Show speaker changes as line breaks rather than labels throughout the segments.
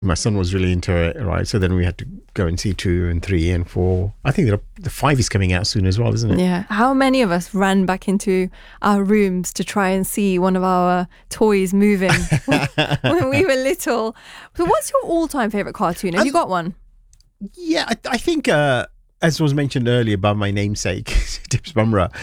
My son was really into it, right? So then we had to go and see 2 and 3 and 4. I think the 5 is coming out soon as well, isn't it?
Yeah. How many of us ran back into our rooms to try and see one of our toys moving when we were little? So what's your all-time favourite cartoon? Have you got one?
Yeah, I think, as was mentioned earlier by my namesake, Tips Bumrah,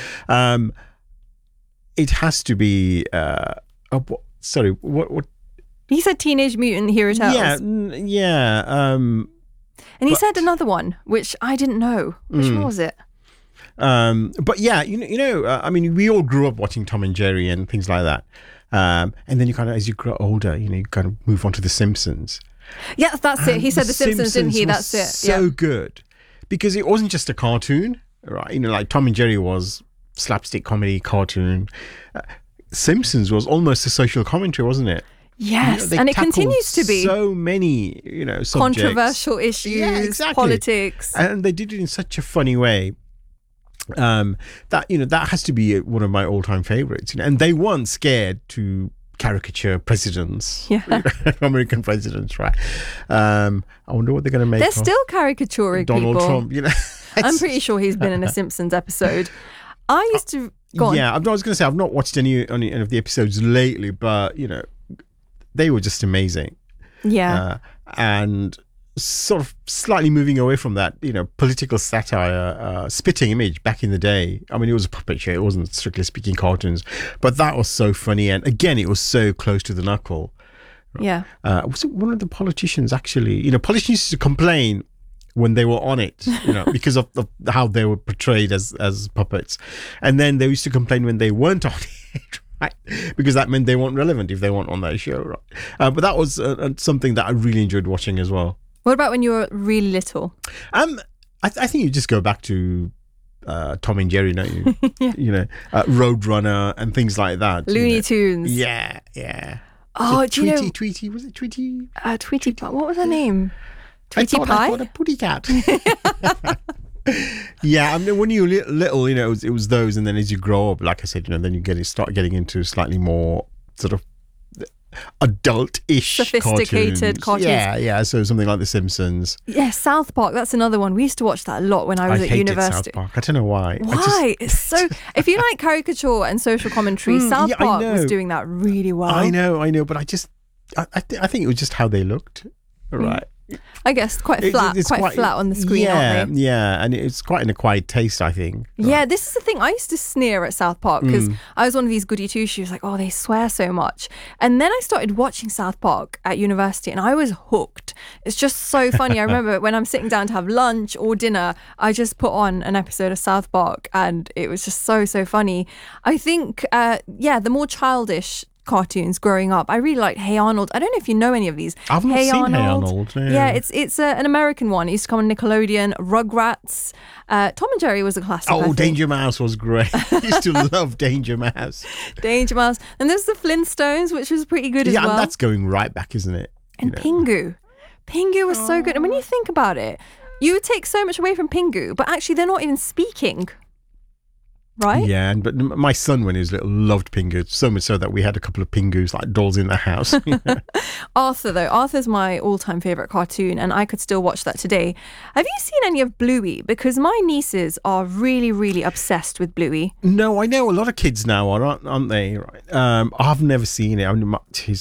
it has to be... what?
He said Teenage Mutant Hero Turtles.
Yeah.
And he said another one, which I didn't know. Which one was it?
But yeah, I mean, we all grew up watching Tom and Jerry and things like that. And then you kind of, as you grow older, you kind of move on to The Simpsons.
Yeah, that's it. He said The Simpsons, didn't he? That's it.
So good. Because it wasn't just a cartoon, right? Like Tom and Jerry was slapstick comedy cartoon. Simpsons was almost a social commentary, wasn't it?
Yes, and it continues to be.
So many, subjects.
Controversial issues,
exactly.
Politics.
And they did it in such a funny way. That has to be one of my all-time favorites. And they weren't scared to caricature presidents, American presidents, right? I wonder what they're going to make.
They're still caricaturing
Donald
people.
Trump.
I'm pretty sure he's been in a Simpsons episode. I used to go on.
Yeah, I was going to say I've not watched any of the episodes lately, but they were just amazing.
Yeah.
And sort of slightly moving away from that, political satire, Spitting Image back in the day. I mean, it was a puppet show. It wasn't strictly speaking cartoons, but that was so funny. And again, it was so close to the knuckle.
Yeah.
Was it one of the politicians actually? Politicians used to complain when they were on it, because of how they were portrayed as puppets. And then they used to complain when they weren't on it. Right? Because that meant they weren't relevant if they weren't on that show, right? But that was something that I really enjoyed watching as well.
What about when you were really little?
I think you just go back to Tom and Jerry, don't you?
Yeah.
Roadrunner and things like that.
Looney Tunes.
Yeah.
Oh, do you know?
Tweety, was it Tweety?
Tweety. What was her name? Tweety
I
Pie.
thought a putty cat. Yeah, I mean, when you were little, it was those, and then as you grow up, like I said, then you start getting into slightly more sort of adult-ish,
sophisticated cartoons.
Yeah. So something like The Simpsons.
Yeah, South Park. That's another one. We used to watch that a lot when I was at university.
South Park. I don't know why.
Why? It's so. If you like caricature and social commentary, South Park was doing that really well.
I know, but I think it was just how they looked. Right.
I guess quite flat on the screen, aren't they?
Yeah, and it's quite an acquired taste, I think.
Yeah, this is the thing. I used to sneer at South Park because I was one of these goody two-shoes, like, oh, they swear so much. And then I started watching South Park at university and I was hooked. It's just so funny. I remember when I'm sitting down to have lunch or dinner, I just put on an episode of South Park and it was just so funny. I think, the more childish cartoons growing up, I really liked Hey Arnold. I don't know if you know any of these.
I've not seen Hey Arnold.
Yeah, it's an American one. It used to come on Nickelodeon. Rugrats. Tom and Jerry was a classic.
Oh, Danger Mouse was great. I used to love Danger Mouse.
Danger Mouse. And there's the Flintstones, which was pretty good as well.
Yeah, and that's going right back, isn't it?
And Pingu. Pingu was so good. And when you think about it, you would take so much away from Pingu, but actually they're not even speaking. Right?
Yeah, but my son, when he was little, loved Pingu, so much so that we had a couple of Pingus, like dolls in the house.
Arthur, though. Arthur's my all-time favourite cartoon, and I could still watch that today. Have you seen any of Bluey? Because my nieces are really, really obsessed with Bluey.
No, I know a lot of kids now are, aren't they? Right. I've never seen it. I mean,